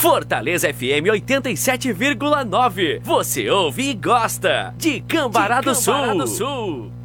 Fortaleza FM 87,9. Você ouve e gosta de Cambará do Sul.